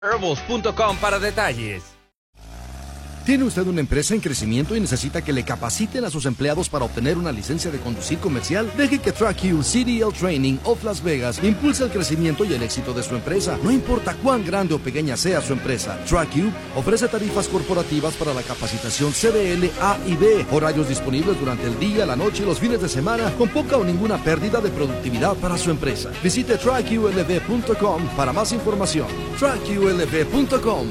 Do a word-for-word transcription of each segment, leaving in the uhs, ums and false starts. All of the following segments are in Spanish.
Herbals punto com para detalles. ¿Tiene usted una empresa en crecimiento y necesita que le capaciten a sus empleados para obtener una licencia de conducir comercial? Deje que TrackU C D L Training of Las Vegas impulse el crecimiento y el éxito de su empresa. No importa cuán grande o pequeña sea su empresa, TrackU ofrece tarifas corporativas para la capacitación C D L A y B, horarios disponibles durante el día, la noche y los fines de semana, con poca o ninguna pérdida de productividad para su empresa. Visite track U L V punto com para más información. track U L V punto com.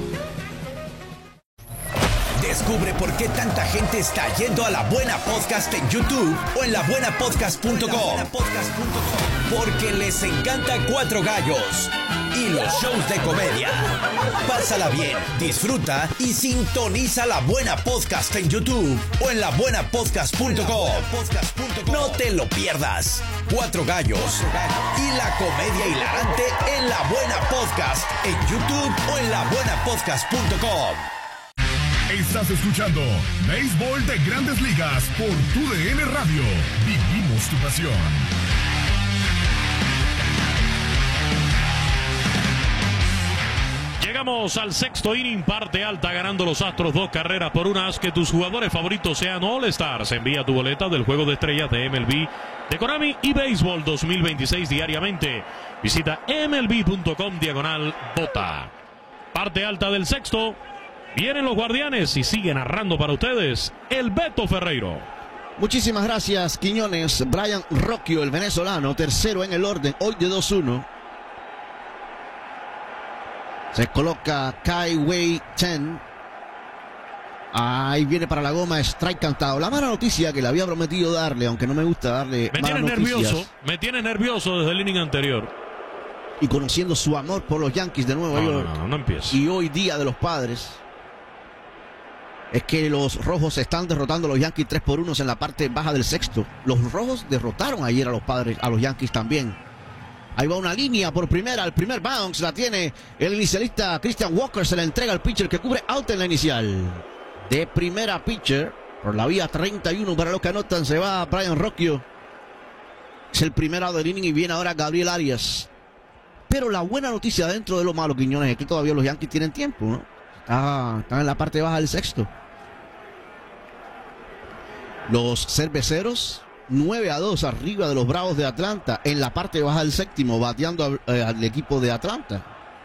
Descubre por qué tanta gente está yendo a La Buena Podcast en YouTube o en la buena podcast punto com. Porque les encanta Cuatro Gallos y los shows de comedia. Pásala bien, disfruta y sintoniza La Buena Podcast en YouTube o en la buena podcast punto com. No te lo pierdas. Cuatro Gallos y la comedia hilarante en La Buena Podcast en YouTube o en la buena podcast punto com. Estás escuchando Béisbol de Grandes Ligas por Tu D N Radio. Vivimos tu pasión. Llegamos al sexto inning, parte alta, ganando los Astros dos carreras por una. Haz que tus jugadores favoritos sean All-Stars. Envía tu boleta del Juego de Estrellas de M L B, de Konami y Béisbol dos mil veintiséis diariamente. Visita M L B punto com diagonal bota. Parte alta del sexto. Vienen los Guardianes y sigue narrando para ustedes el Beto Ferreiro. Muchísimas gracias, Quiñones. Brian Rocchio, el venezolano, tercero en el orden, hoy de dos uno. Se coloca Kai Wei Chen. Ahí viene para la goma, strike cantado. La mala noticia que le había prometido darle, aunque no me gusta darle Me tiene nervioso, me tiene nervioso desde el inning anterior. Y conociendo su amor por los Yankees de Nueva no, York. No, no, no empieza. Y hoy día de los Padres. Es que los rojos están derrotando a los Yankees tres por uno en la parte baja del sexto. Los rojos derrotaron ayer a los Padres, a los Yankees también. Ahí va una línea por primera, el primer bounce la tiene el inicialista Christian Walker, se la entrega al pitcher que cubre out en la inicial. De primera pitcher, por la vía treinta y uno para los que anotan, se va Brian Rocchio. Es el primer out del inning y viene ahora Gabriel Arias. Pero la buena noticia dentro de lo malo, Quiñones, es que todavía los Yankees tienen tiempo, ¿no? Ah, están en la parte baja del sexto. Los cerveceros, nueve a dos arriba de los Bravos de Atlanta, en la parte baja del séptimo, bateando a, eh, al equipo de Atlanta.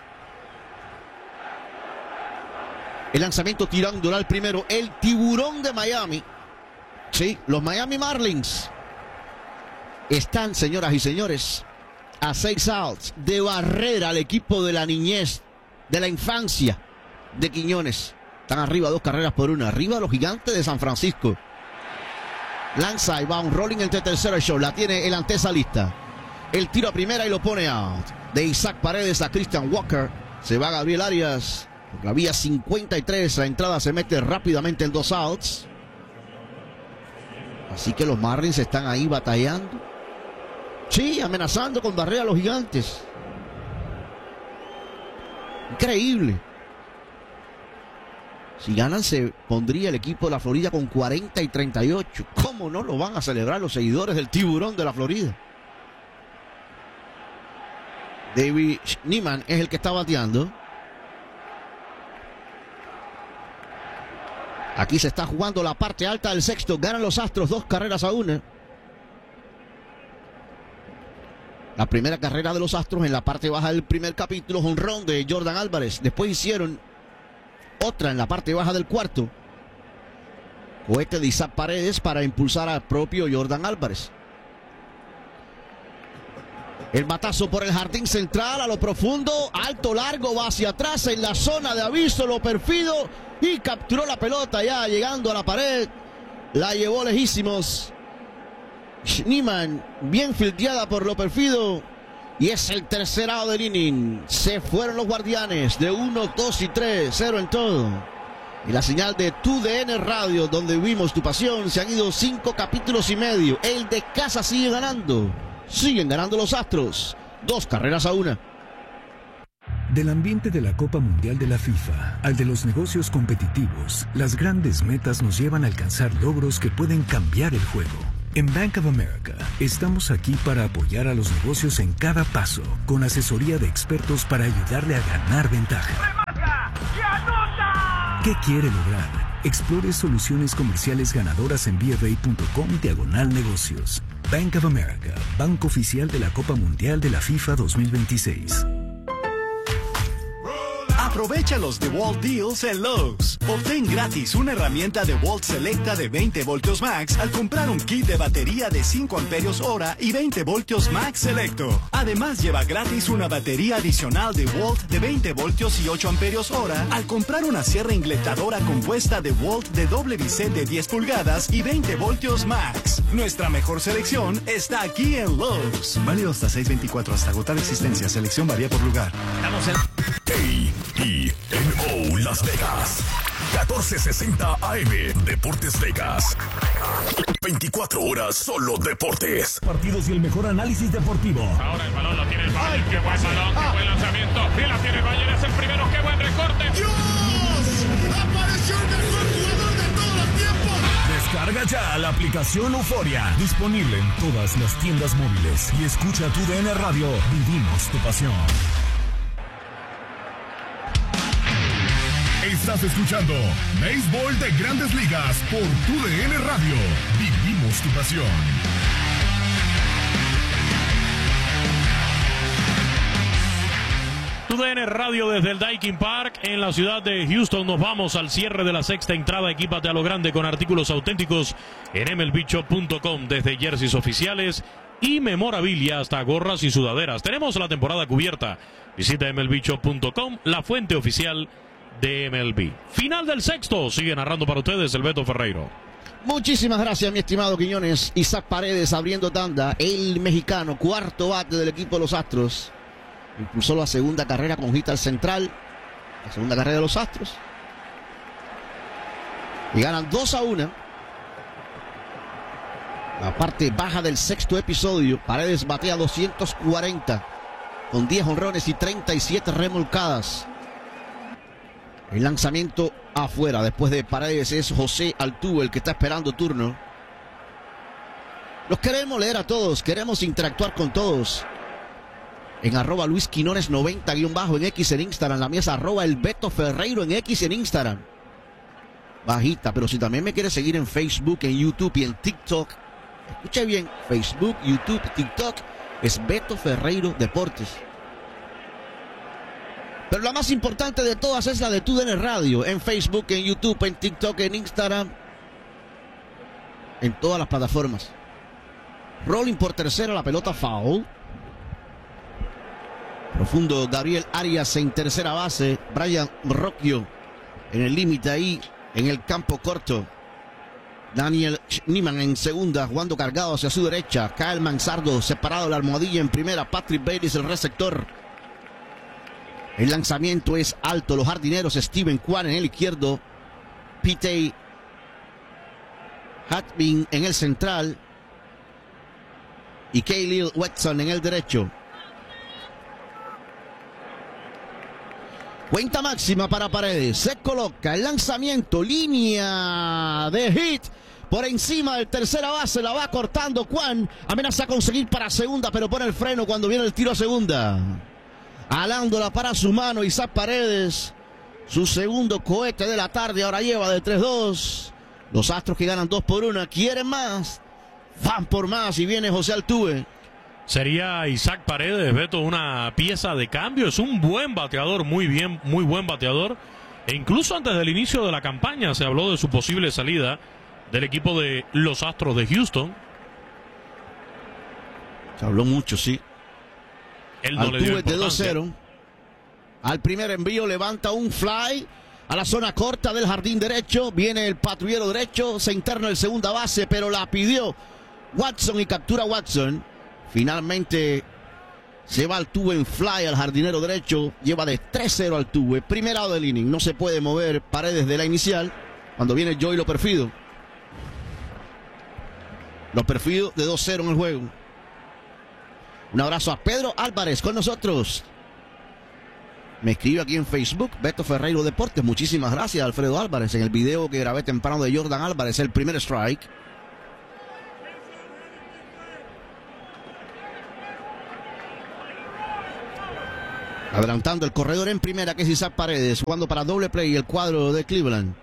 El lanzamiento tirando al primero, el tiburón de Miami. Sí, los Miami Marlins están, señoras y señores, a seis outs de barrera al equipo de la niñez, de la infancia de Quiñones. Están arriba dos carreras por una, arriba los Gigantes de San Francisco. Lanza y va un rolling entre tercero y show. La tiene el antesalista. El tiro a primera y lo pone out. De Isaac Paredes a Christian Walker. Se va Gabriel Arias. Por la vía cincuenta y tres. La entrada se mete rápidamente en dos outs. Así que los Marlins están ahí batallando. Sí, amenazando con barrer a los Gigantes. Increíble. Si ganan, se pondría el equipo de la Florida con cuarenta y treinta y ocho. ¿Cómo no lo van a celebrar los seguidores del tiburón de la Florida? David Schneemann es el que está bateando. Aquí se está jugando la parte alta del sexto. Ganan los Astros dos carreras a una. La primera carrera de los Astros en la parte baja del primer capítulo, jonrón de Jordan Álvarez. Después hicieron otra en la parte baja del cuarto. Cohete de Isaac Paredes para impulsar al propio Jordan Álvarez. El batazo por el jardín central a lo profundo. Alto, largo, va hacia atrás en la zona de aviso. Lo perfido y capturó la pelota ya llegando a la pared. La llevó lejísimos. Schneemann, bien fildeada por lo perfido. Y es el tercer out del inning. Se fueron los Guardianes de uno, dos y tres, cero en todo. Y la señal de Tu D N Radio, donde vivimos tu pasión, se han ido cinco capítulos y medio. El de casa sigue ganando. Siguen ganando los Astros. Dos carreras a una. Del ambiente de la Copa Mundial de la FIFA al de los negocios competitivos, las grandes metas nos llevan a alcanzar logros que pueden cambiar el juego. En Bank of America estamos aquí para apoyar a los negocios en cada paso, con asesoría de expertos para ayudarle a ganar ventaja. ¿Qué quiere lograr? Explore soluciones comerciales ganadoras en bfa.com diagonal negocios. Bank of America, banco oficial de la Copa Mundial de la FIFA dos mil veintiséis. Aprovecha los DeWalt Deals en Lowe's. Obtén gratis una herramienta DeWalt Selecta de veinte voltios Max al comprar un kit de batería de cinco amperios hora y veinte voltios Max Selecto. Además, lleva gratis una batería adicional DeWalt de veinte voltios y ocho amperios hora al comprar una sierra ingletadora compuesta DeWalt de doble bisel de diez pulgadas y veinte voltios Max. Nuestra mejor selección está aquí en Lowe's. Válido hasta seis veinticuatro hasta agotar existencia. Selección varía por lugar. Estamos en A I N O Las Vegas. catorce sesenta A M Deportes Vegas. veinticuatro horas solo deportes. Partidos y el mejor análisis deportivo. Ahora el balón lo tiene el Bayern. Qué buen balón, qué buen lanzamiento. Y la tiene el Bayern, es el primero. Qué buen recorte. ¡Dios! ¡Apareció el mejor jugador de todos los tiempos! Descarga ya la aplicación Euforia. Disponible en todas las tiendas móviles. Y escucha tu D N Radio. Vivimos tu pasión. Estás escuchando Béisbol de Grandes Ligas por tu D N Radio. Vivimos tu pasión. Tu D N Radio desde el Daikin Park en la ciudad de Houston. Nos vamos al cierre de la sexta entrada. Equípate a lo grande con artículos auténticos en M L B shop punto com. Desde jerseys oficiales y memorabilia hasta gorras y sudaderas. Tenemos la temporada cubierta. Visita M L B shop punto com, la fuente oficial de M L B. Final del sexto. Sigue narrando para ustedes el Beto Ferreiro. Muchísimas gracias, mi estimado Quiñones. Isaac Paredes abriendo tanda. El mexicano, cuarto bate del equipo de los Astros. Impulsó la segunda carrera con hit al central. La segunda carrera de los Astros. Y ganan dos a uno. La parte baja del sexto episodio. Paredes batea doscientos cuarenta. Con diez honrones y treinta y siete remolcadas. El lanzamiento afuera. Después de Paredes es José Altuve el que está esperando turno. Los queremos leer a todos. Queremos interactuar con todos. En arroba Luis Quinones noventa guión bajo en X en Instagram. La mía es arroba el Beto Ferreiro en X en Instagram. Bajita, pero si también me quieres seguir en Facebook, en YouTube y en TikTok. Escuche bien, Facebook, YouTube, TikTok. Es Beto Ferreiro Deportes. Pero la más importante de todas es la de tu D N Radio. En Facebook, en YouTube, en TikTok, en Instagram. En todas las plataformas. Rolling por tercera, la pelota foul. Profundo Gabriel Arias en tercera base. Brian Rocchio en el límite ahí, en el campo corto. Daniel Schneemann en segunda, jugando cargado hacia su derecha. Kyle Manzardo separado de la almohadilla en primera. Patrick Bailey el receptor. El lanzamiento es alto. Los jardineros, Steven Kwan en el izquierdo. Pete Hatbin en el central. Y Kaylil Watson en el derecho. Cuenta máxima para Paredes. Se coloca el lanzamiento. Línea de hit. Por encima del tercera base. La va cortando Kwan. Amenaza a conseguir para segunda, pero pone el freno cuando viene el tiro a segunda. Alándola para su mano Isaac Paredes. Su segundo cohete de la tarde. Ahora lleva de tres dos. Los Astros que ganan dos por uno. Quieren más. Van por más. Y viene José Altuve. Sería Isaac Paredes, Beto, una pieza de cambio. Es un buen bateador, muy bien, muy buen bateador. E incluso antes del inicio de la campaña se habló de su posible salida del equipo de los Astros de Houston. Se habló mucho, sí. Él no le dio Altuve de dos importancia. cero. Al primer envío levanta un fly a la zona corta del jardín derecho. Viene el patrullero derecho. Se interna el segunda base, pero la pidió Watson y captura Watson. Finalmente se va Altuve en fly al jardinero derecho. Lleva de tres cero Altuve. Primer out del inning. No se puede mover Paredes de la inicial. Cuando viene Joey Loperfido. Loperfido de dos cero en el juego. Un abrazo a Pedro Álvarez con nosotros. Me escribe aquí en Facebook, Beto Ferreiro Deportes. Muchísimas gracias, Alfredo Álvarez. En el video que grabé temprano de Jordan Álvarez, el primer strike. Adelantando el corredor en primera, que es Isaac Paredes, jugando para doble play el cuadro de Cleveland.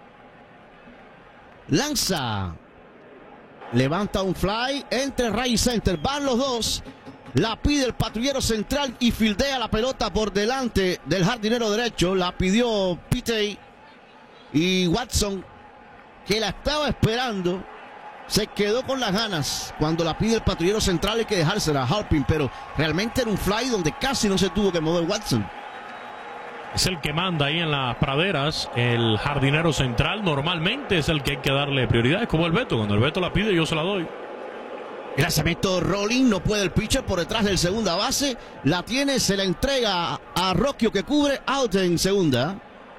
Lanza. Levanta un fly entre right center. Van los dos. La pide el patrullero central y fildea la pelota por delante del jardinero derecho. La pidió Pitey y Watson, que la estaba esperando. Se quedó con las ganas. Cuando la pide el patrullero central hay que dejársela a Halpin, pero realmente era un fly donde casi no se tuvo que mover Watson. Es el que manda ahí en las praderas, el jardinero central. Normalmente es el que hay que darle prioridad. Es como el Beto. Cuando el Beto la pide, yo se la doy. El lanzamiento rolling, no puede el pitcher por detrás del segunda base. La tiene, se la entrega a Rocchio, que cubre, out en segunda.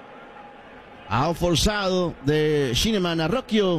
Out forzado de Shineman a Rocchio.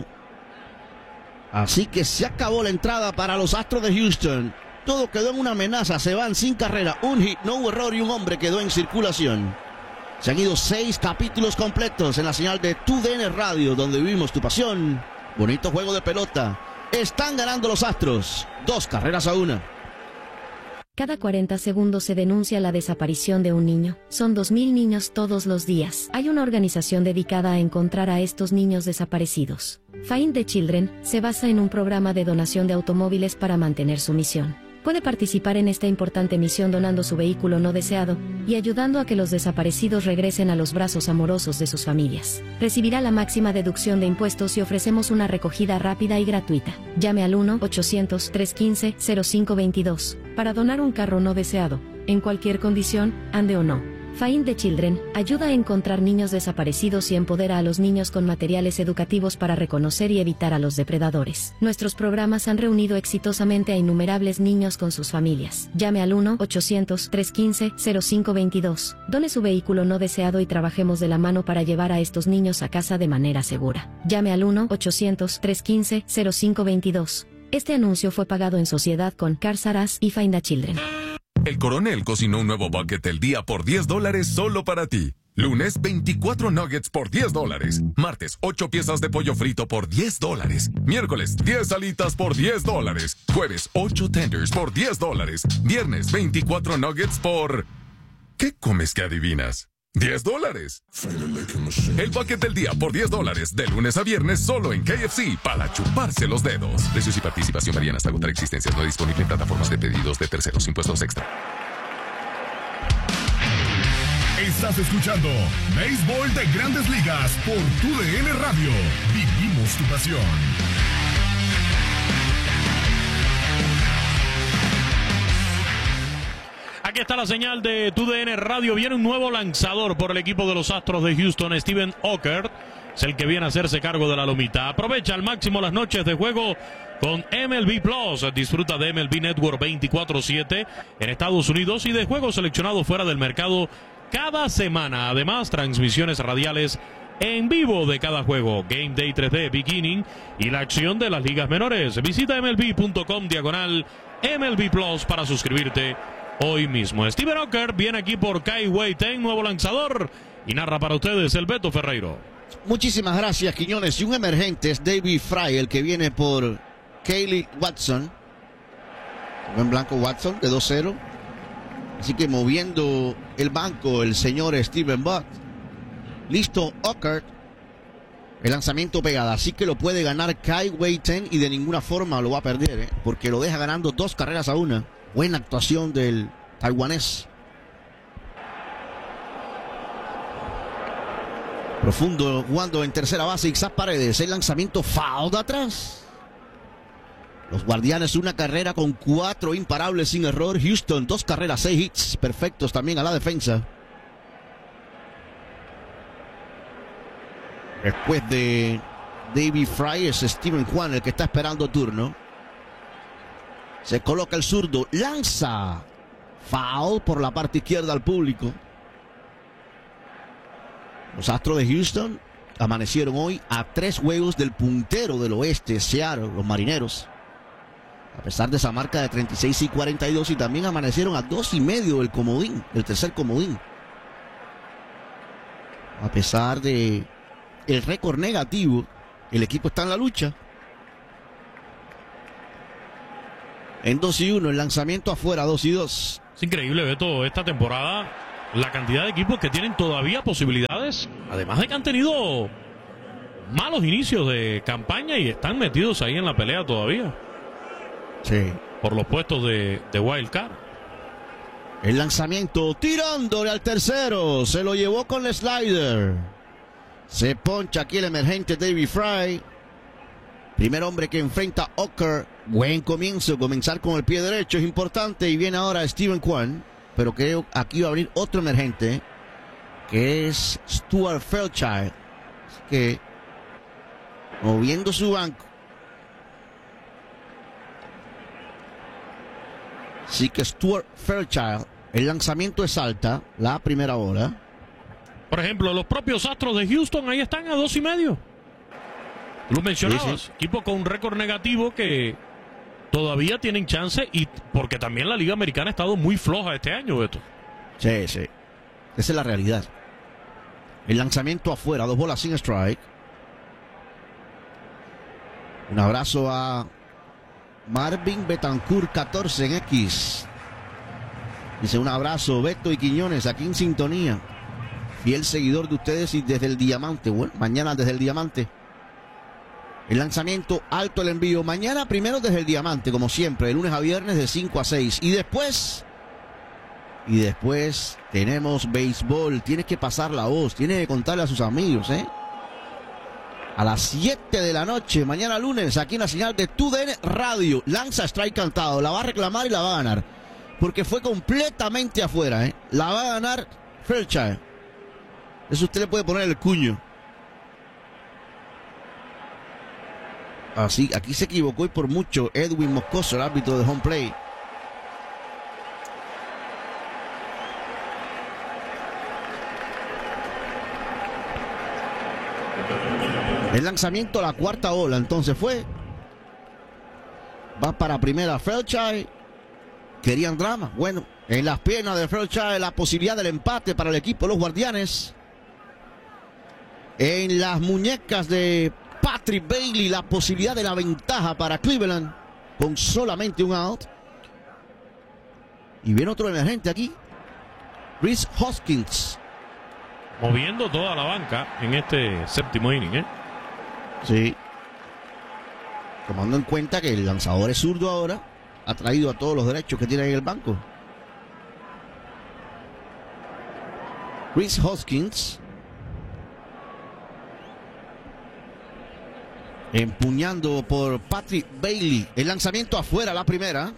Así que se acabó la entrada para los Astros de Houston. Todo quedó en una amenaza, se van sin carrera, un hit, no hubo error y un hombre quedó en circulación. Se han ido seis capítulos completos en la señal de Tu D N Radio, donde vivimos tu pasión. Bonito juego de pelota. Están ganando los Astros, dos carreras a una. Cada cuarenta segundos se denuncia la desaparición de un niño. Son dos mil niños todos los días. Hay una organización dedicada a encontrar a estos niños desaparecidos. Find the Children se basa en un programa de donación de automóviles para mantener su misión. Puede participar en esta importante misión donando su vehículo no deseado y ayudando a que los desaparecidos regresen a los brazos amorosos de sus familias. Recibirá la máxima deducción de impuestos y ofrecemos una recogida rápida y gratuita. Llame al uno ochocientos, trescientos quince, cero cinco veintidós para donar un carro no deseado, en cualquier condición, ande o no. Find the Children ayuda a encontrar niños desaparecidos y empodera a los niños con materiales educativos para reconocer y evitar a los depredadores. Nuestros programas han reunido exitosamente a innumerables niños con sus familias. Llame al uno ochocientos, trescientos quince, cero cinco veintidós. Done su vehículo no deseado y trabajemos de la mano para llevar a estos niños a casa de manera segura. Llame al uno ochocientos, trescientos quince, cero cinco veintidós. Este anuncio fue pagado en sociedad con Cars R Us y Find the Children. El Coronel cocinó un nuevo bucket del día por diez dólares solo para ti. Lunes, veinticuatro nuggets por diez dólares. Martes, ocho piezas de pollo frito por diez dólares. Miércoles, diez alitas por diez dólares. Jueves, ocho tenders por diez dólares. Viernes, veinticuatro nuggets por... ¿Qué comes que adivinas? diez dólares. El bucket del día por diez dólares. De lunes a viernes solo en K F C para chuparse los dedos. Precios y participación varían hasta agotar existencias. No disponible en plataformas de pedidos de terceros. Impuestos extra. Estás escuchando Béisbol de Grandes Ligas por Tu D N Radio. Vivimos tu pasión. Aquí está la señal de Tu D N Radio. Viene un nuevo lanzador por el equipo de los Astros de Houston. Steven Oker es el que viene a hacerse cargo de la lomita. Aprovecha al máximo las noches de juego con M L B Plus. Disfruta de M L B Network veinticuatro siete en Estados Unidos y de juegos seleccionados fuera del mercado cada semana. Además, transmisiones radiales en vivo de cada juego, Game Day tres D, Beginning y la acción de las ligas menores. Visita M L B punto com diagonal M L B Plus para suscribirte hoy mismo. Steven Oker viene aquí por Kai-Wei Ten, nuevo lanzador, y narra para ustedes el Beto Ferreiro. Muchísimas gracias, Quiñones. Y un emergente es David Fry, el que viene por Kaylee Watson. En blanco Watson de dos cero. Así que moviendo el banco el señor Steven Buck. Listo Oker. El lanzamiento pegada, así que lo puede ganar Kai-Wei Ten y de ninguna forma lo va a perder, ¿eh? Porque lo deja ganando dos carreras a una. Buena actuación del taiwanés. Profundo jugando en tercera base Isaac Paredes. El lanzamiento foul de atrás. Los Guardianes una carrera con cuatro imparables sin error. Houston dos carreras, seis hits perfectos también a la defensa. Después de David Fry es Steven Juan el que está esperando turno. Se coloca el zurdo, lanza. Foul por la parte izquierda al público. Los Astros de Houston amanecieron hoy a tres juegos del puntero del oeste, Seattle, los Marineros. A pesar de esa marca de treinta y seis y cuarenta y dos, y también amanecieron a dos y medio del comodín, el tercer comodín. A pesar de el récord negativo, el equipo está en la lucha. En dos y uno, el lanzamiento afuera, dos y dos. Es increíble, Beto, esta temporada la cantidad de equipos que tienen todavía posibilidades, además de que han tenido malos inicios de campaña y están metidos ahí en la pelea todavía. Sí. Por los puestos de, de Wild Card. El lanzamiento tirándole al tercero. Se lo llevó con el slider. Se poncha aquí el emergente David Fry. Primer hombre que enfrenta a Ocker. Buen comienzo. Comenzar con el pie derecho es importante. Y viene ahora Steven Kwan. Pero creo aquí va a abrir otro emergente. Que es Stuart Fairchild. Que moviendo su banco. Así que Stuart Fairchild, el lanzamiento es alta, la primera hora. Por ejemplo, los propios Astros de Houston ahí están a dos y medio. Lo mencionabas, sí, sí. Equipo con un récord negativo que todavía tienen chance y porque también la Liga Americana ha estado muy floja este año, Beto. Sí, sí. Esa es la realidad. El lanzamiento afuera, dos bolas sin strike. Un abrazo a Marvin Betancourt catorce en X. Dice un abrazo Beto y Quiñones aquí en sintonía. Fiel seguidor de ustedes y desde el Diamante. Bueno, mañana desde el Diamante. El lanzamiento alto, el envío. Mañana primero desde el Diamante, como siempre, de lunes a viernes de cinco a seis. Y después, y después tenemos béisbol. Tienes que pasar la voz, tienes que contarle a sus amigos, ¿eh? A las siete de la noche, mañana lunes, aquí en la señal de T U D N Radio. Lanza strike cantado, la va a reclamar y la va a ganar. Porque fue completamente afuera, ¿eh? La va a ganar Fairchild. Eso usted le puede poner el cuño. Así, aquí se equivocó y por mucho Edwin Moscoso, el árbitro de home play. El lanzamiento a la cuarta bola, entonces fue. Va para primera Fairchild. Querían drama. Bueno, en las piernas de Fairchild la posibilidad del empate para el equipo de los Guardianes. En las muñecas de Patrick Bailey la posibilidad de la ventaja para Cleveland con solamente un out. Y viene otro emergente aquí. Rhys Hoskins. Moviendo toda la banca en este séptimo inning, ¿eh? Sí. Tomando en cuenta que el lanzador es zurdo ahora, ha traído a todos los derechos que tiene en el banco. Rhys Hoskins. Empuñando por Patrick Bailey. El lanzamiento afuera, la primera.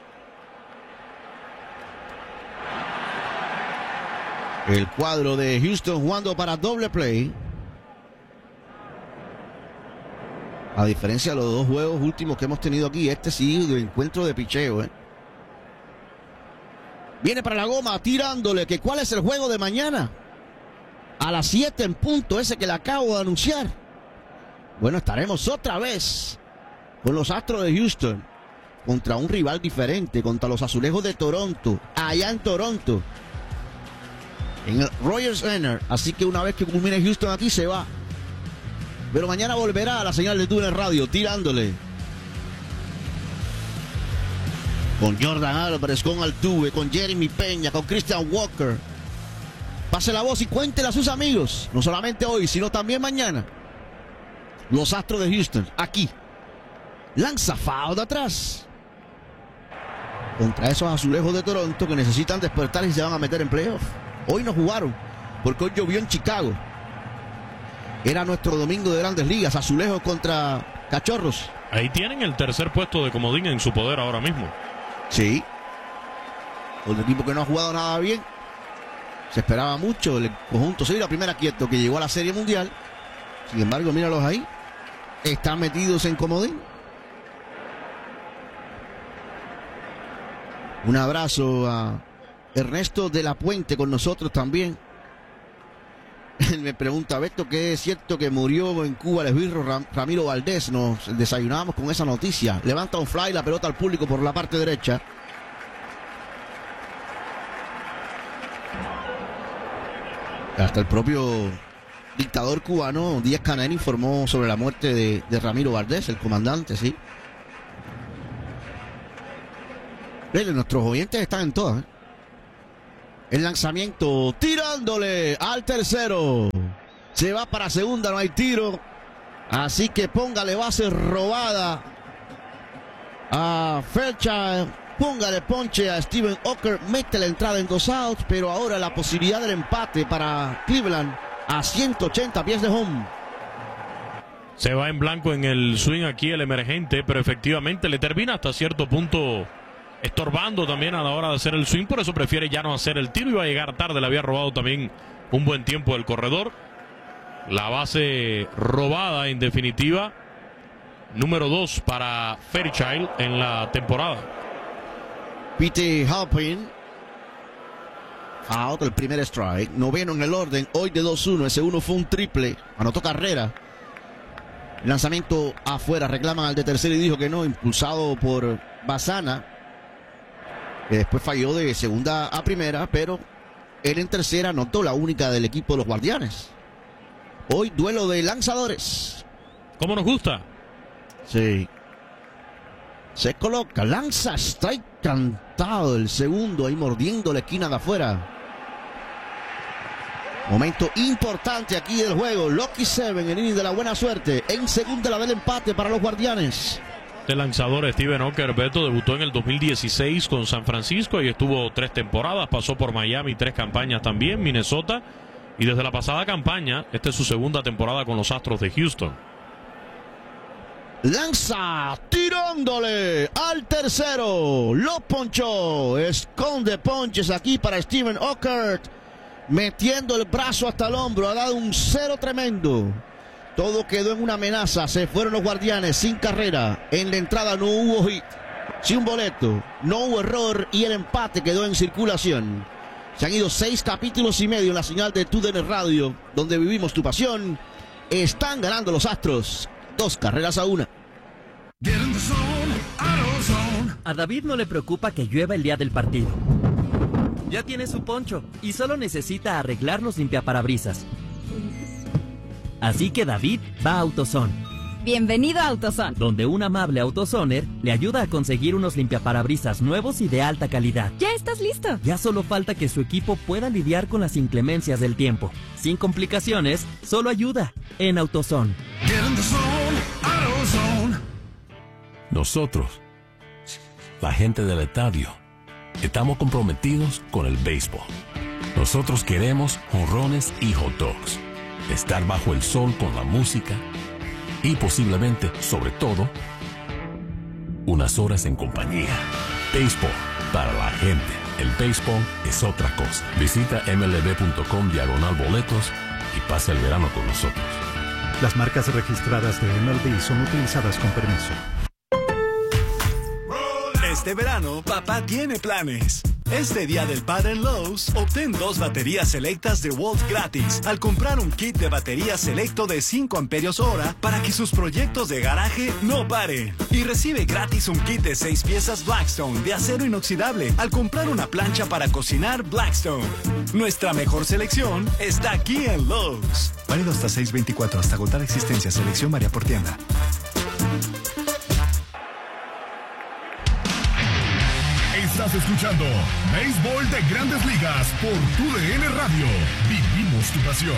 El cuadro de Houston jugando para doble play. A diferencia de los dos juegos últimos que hemos tenido aquí, este sí de encuentro de picheo, ¿eh? Viene para la goma, tirándole. Que ¿cuál es el juego de mañana? A las siete en punto, ese que le acabo de anunciar. Bueno, estaremos otra vez con los Astros de Houston contra un rival diferente, contra los Azulejos de Toronto, allá en Toronto, en el Rogers Center. Así que una vez que culmine Houston aquí se va. Pero mañana volverá a la señal de T U D N Radio, tirándole. Con Jordan Álvarez, con Altuve, con Jeremy Peña, con Christian Walker. Pase la voz y cuéntela a sus amigos. No solamente hoy, sino también mañana. Los Astros de Houston, aquí. Lanza foul de atrás. Contra esos Azulejos de Toronto que necesitan despertar y se van a meter en playoff. Hoy no jugaron, porque hoy llovió en Chicago. Era nuestro domingo de Grandes Ligas, Azulejos contra Cachorros. Ahí tienen el tercer puesto de comodín en su poder ahora mismo. Sí. Un equipo que no ha jugado nada bien. Se esperaba mucho el conjunto. Sí, la primera quieto que llegó a la Serie Mundial. Sin embargo, míralos ahí. Están metidos en comodín. Un abrazo a Ernesto de la Puente con nosotros también. Él me pregunta, Beto, ¿qué es cierto que murió en Cuba el esbirro Ram Ramiro Valdés? Nos desayunábamos con esa noticia. Levanta un fly, la pelota al público por la parte derecha. Hasta el propio dictador cubano Díaz Canel informó sobre la muerte de, de Ramiro Valdés, el comandante, sí. Nuestros oyentes están en todas, ¿eh? El lanzamiento tirándole al tercero. Se va para segunda, no hay tiro. Así que póngale base robada a Fairchild. Póngale ponche a Steven Oker. Mete la entrada en dos outs. Pero ahora la posibilidad del empate para Cleveland a ciento ochenta pies de home. Se va en blanco en el swing aquí el emergente, pero efectivamente le termina hasta cierto punto estorbando también a la hora de hacer el swing. Por eso prefiere ya no hacer el tiro. Iba a llegar tarde, le había robado también un buen tiempo el corredor. La base robada en definitiva. Número dos para Fairchild en la temporada. Pete Halpin. Out, el primer strike. Noveno en el orden. Hoy de dos uno. Ese uno fue un triple. Anotó carrera. Lanzamiento afuera. Reclaman al de tercero y dijo que no. Impulsado por Bazana. Que después falló de segunda a primera. Pero él en tercera anotó la única del equipo de los Guardianes. Hoy duelo de lanzadores. ¿Cómo nos gusta? Sí. Se coloca, lanza, strike cantado el segundo ahí mordiendo la esquina de afuera. Momento importante aquí del juego. Lucky Seven, el inning de la buena suerte. En segunda la del empate para los Guardianes. Este lanzador Steven Oker, Beto, debutó en el dos mil dieciséis con San Francisco y estuvo tres temporadas. Pasó por Miami, tres campañas también, Minnesota. Y desde la pasada campaña, esta es su segunda temporada con los Astros de Houston. Lanza, tirándole al tercero. Lo ponchó. Esconde ponches aquí para Steven Oker. Metiendo el brazo hasta el hombro. Ha dado un cero tremendo. Todo quedó en una amenaza. Se fueron los Guardianes sin carrera. En la entrada no hubo hit. Sin boleto. No hubo error. Y el empate quedó en circulación. Se han ido seis capítulos y medio en la señal de Tu D N Radio, donde vivimos tu pasión. Están ganando los Astros. Dos carreras a una. A David no le preocupa que llueva el día del partido. Ya tiene su poncho y solo necesita arreglar los limpiaparabrisas. Así que David va a AutoZone. Bienvenido a AutoZone, donde un amable AutoZoner le ayuda a conseguir unos limpiaparabrisas nuevos y de alta calidad. ¿Ya estás listo? Ya solo falta que su equipo pueda lidiar con las inclemencias del tiempo. Sin complicaciones, solo ayuda en AutoZone. Nosotros, la gente del estadio, estamos comprometidos con el béisbol. Nosotros queremos jonrones y hot dogs. Estar bajo el sol con la música y posiblemente, sobre todo, unas horas en compañía. Béisbol para la gente. El béisbol es otra cosa. Visita M L B punto com diagonal boletos y pasa el verano con nosotros. Las marcas registradas de M L B son utilizadas con permiso. Este verano, papá tiene planes. Este día del padre en Lowe's, obtén dos baterías selectas de Walt gratis al comprar un kit de batería selecto de cinco amperios hora para que sus proyectos de garaje no paren. Y recibe gratis un kit de seis piezas Blackstone de acero inoxidable al comprar una plancha para cocinar Blackstone. Nuestra mejor selección está aquí en Lowe's. Válido hasta seis veinticuatro, hasta agotar existencia. Selección varía por tienda. Estás escuchando Béisbol de Grandes Ligas por Tu D N Radio. Vivimos tu pasión.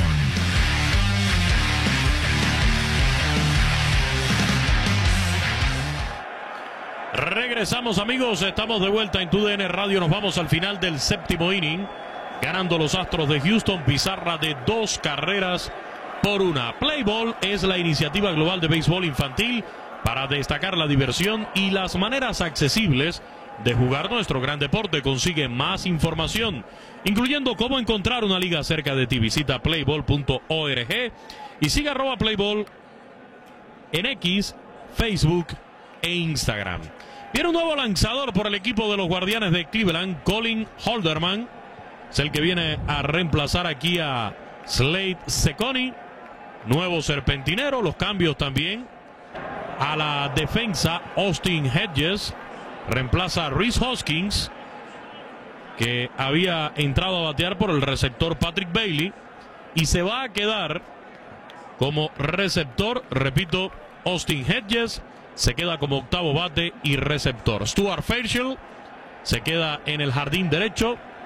Regresamos, amigos. Estamos de vuelta en Tu D N Radio. Nos vamos al final del séptimo inning. Ganando los Astros de Houston. Pizarra de dos carreras por una. Play Ball es la iniciativa global de béisbol infantil para destacar la diversión y las maneras accesibles de jugar nuestro gran deporte. Consigue más información, incluyendo cómo encontrar una liga cerca de ti. Visita playball punto org y siga arroba playball en X, Facebook e Instagram. Viene un nuevo lanzador por el equipo de los Guardianes de Cleveland. Colin Holderman es el que viene a reemplazar aquí a Slade Cecconi. Nuevo serpentinero, los cambios también. A la defensa, Austin Hedges reemplaza a Rhys Hoskins, que había entrado a batear por el receptor Patrick Bailey, y se va a quedar como receptor, repito, Austin Hedges se queda como octavo bate y receptor. Stuart Fairchild se queda en el jardín derecho,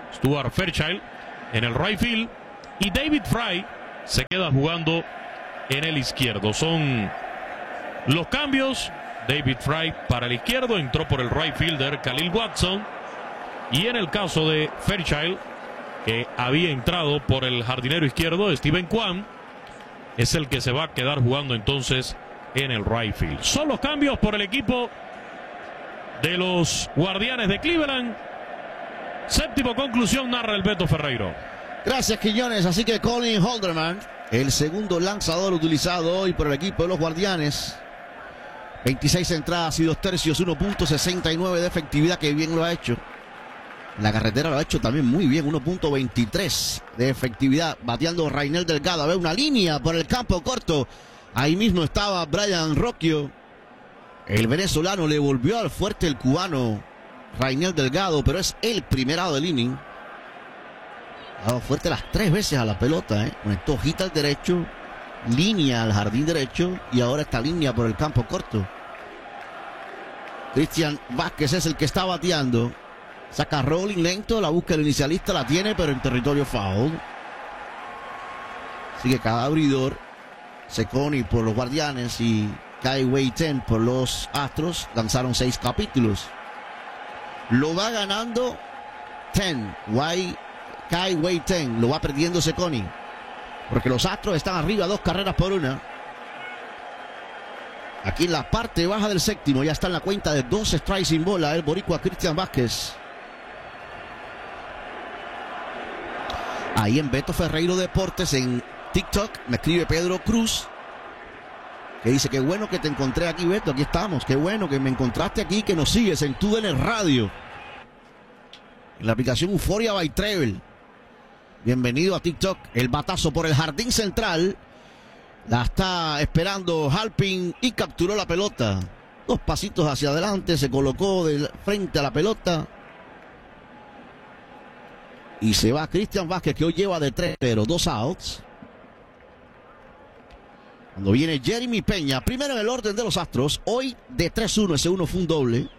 Stuart Fairchild en el right field y David Fry se queda jugando en el izquierdo. Son los cambios. David Fry para el izquierdo, entró por el right fielder Khalil Watson, y en el caso de Fairchild, que había entrado por el jardinero izquierdo Steven Kwan, es el que se va a quedar jugando entonces en el right field. Son los cambios por el equipo de los Guardianes de Cleveland. Séptimo conclusión, narra el Beto Ferreiro. Gracias, Quiñones. Así que Colin Holderman, el segundo lanzador utilizado hoy por el equipo de los Guardianes. veintiséis entradas y dos tercios, uno punto sesenta y nueve de efectividad, que bien lo ha hecho. La carretera lo ha hecho también muy bien, uno punto veintitrés de efectividad, bateando Rainel Delgado. A ver, una línea por el campo corto. Ahí mismo estaba Brian Rocchio. El venezolano le volvió al fuerte el cubano Rainel Delgado, pero es el primer out del inning. Ha dado fuerte las tres veces a la pelota, ¿eh? Conectó hojita al derecho, línea al jardín derecho y ahora esta línea por el campo corto. Christian Vázquez es el que está bateando. Saca rolling lento, la busca el inicialista, la tiene, pero en territorio foul. Sigue cada abridor. Seconi por los Guardianes y Kai Wei Ten por los Astros. Lanzaron seis capítulos. Lo va ganando Ten. Wai, Kai Wei Ten. Lo va perdiendo Seconi, porque los Astros están arriba dos carreras por una. Aquí en la parte baja del séptimo ya está en la cuenta de dos strikes sin bola el boricua Christian Vázquez. Ahí en Beto Ferreiro Deportes en TikTok me escribe Pedro Cruz, que dice: qué bueno que te encontré aquí, Beto, aquí estamos, qué bueno que me encontraste aquí, que nos sigues en tu D N Radio, en la aplicación Euphoria by Travel. Bienvenido a TikTok. El batazo por el jardín central, la está esperando Halpin y capturó la pelota. Dos pasitos hacia adelante, se colocó de frente a la pelota y se va Christian Vázquez, que hoy lleva de tres, pero dos outs. Cuando viene Jeremy Peña, primero en el orden de los Astros, hoy de tres uno, ese uno fue un doble.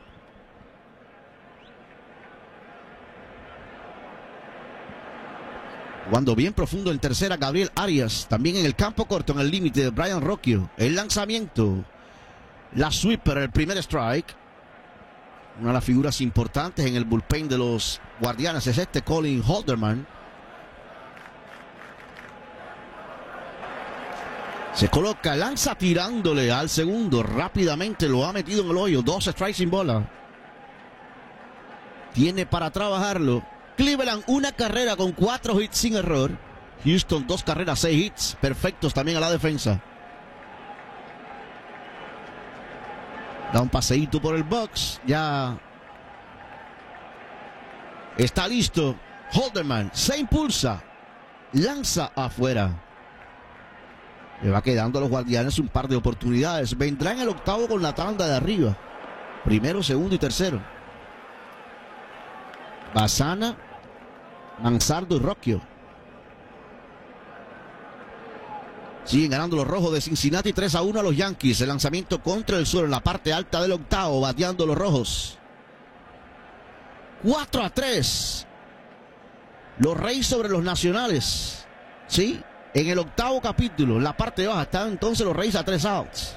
Jugando bien profundo en tercera, Gabriel Arias. También en el campo corto, en el límite de Brian Rocchio. El lanzamiento, la sweeper, el primer strike. Una de las figuras importantes en el bullpen de los Guardianes es este Colin Holderman. Se coloca, lanza tirándole al segundo. Rápidamente lo ha metido en el hoyo. Dos strikes sin bola. Tiene para trabajarlo. Cleveland, una carrera con cuatro hits sin error. Houston, dos carreras, seis hits. Perfectos también a la defensa. Da un paseíto por el box. Ya está listo. Holderman se impulsa. Lanza afuera. Le va quedando a los Guardianes un par de oportunidades. Vendrá en el octavo con la tanda de arriba. Primero, segundo y tercero. Bassana, Manzardo y Rocchio. Siguen ganando los rojos de Cincinnati tres a uno a los Yankees. El lanzamiento contra el suelo en la parte alta del octavo, bateando los rojos. cuatro a tres. Los Reyes sobre los Nacionales. Sí, en el octavo capítulo, en la parte baja, están entonces los Reyes a tres outs.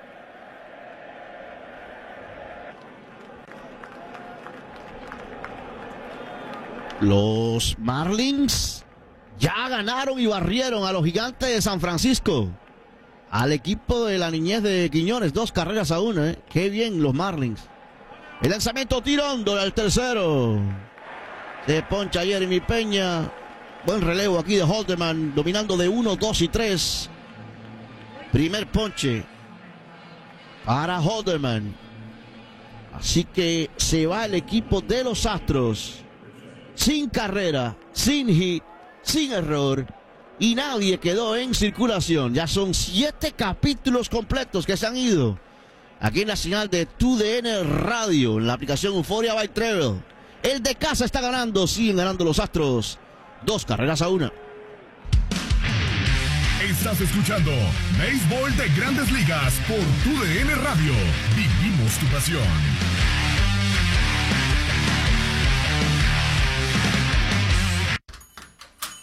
Los Marlins ya ganaron y barrieron a los Gigantes de San Francisco, al equipo de la niñez de Quiñones, dos carreras a una, ¿eh? Qué bien los Marlins. El lanzamiento tirándole al tercero. Se poncha Jeremy Peña. Buen relevo aquí de Holderman, dominando de uno, dos y tres. Primer ponche para Holderman. Así que se va el equipo de los Astros sin carrera, sin hit, sin error, y nadie quedó en circulación. Ya son siete capítulos completos que se han ido aquí en la señal de tu D N Radio, en la aplicación Euphoria by Travel. El de casa está ganando, siguen ganando los Astros, dos carreras a una. Estás escuchando Béisbol de Grandes Ligas por tu D N Radio. Vivimos tu pasión.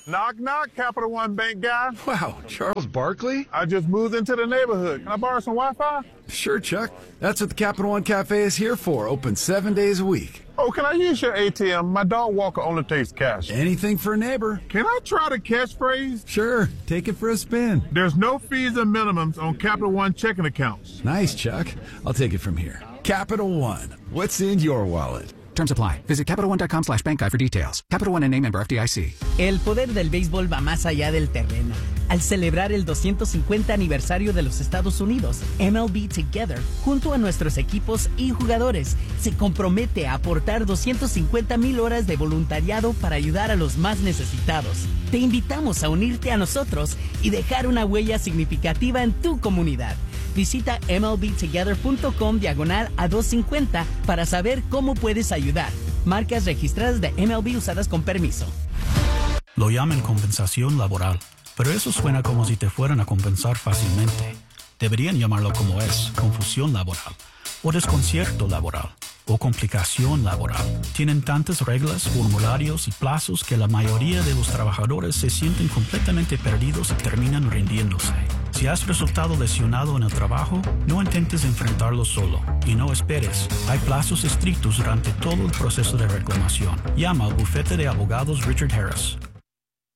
Knock, knock, Capital One Bank guy. Wow, Charles Barkley? I just moved into the neighborhood. Can I borrow some Wi-Fi? Sure, Chuck. That's what the Capital One Cafe is here for. Open seven days a week. Oh, can I use your A T M? My dog Walker only takes cash. Anything for a neighbor. Can I try the catchphrase? Sure. Take it for a spin. There's no fees or minimums on Capital One checking accounts. Nice, Chuck. I'll take it from here. Capital One. What's in your wallet? Terms apply. Visit CapitalOne.com slash bank guide for details. Capital One N A member F D I C. El poder del béisbol va más allá del terreno. Al celebrar el doscientos cincuenta aniversario de los Estados Unidos, M L B Together, junto a nuestros equipos y jugadores, se compromete a aportar doscientas cincuenta mil horas de voluntariado para ayudar a los más necesitados. Te invitamos a unirte a nosotros y dejar una huella significativa en tu comunidad. Visita mlbtogether.com diagonal a doscientos cincuenta para saber cómo puedes ayudar. Marcas registradas de M L B usadas con permiso. Lo llaman compensación laboral, pero eso suena como si te fueran a compensar fácilmente. Deberían llamarlo como es, confusión laboral, o desconcierto laboral, o complicación laboral. Tienen tantas reglas, formularios y plazos que la mayoría de los trabajadores se sienten completamente perdidos y terminan rindiéndose. Si has resultado lesionado en el trabajo, no intentes enfrentarlo solo y no esperes. Hay plazos estrictos durante todo el proceso de reclamación. Llama al bufete de abogados Richard Harris.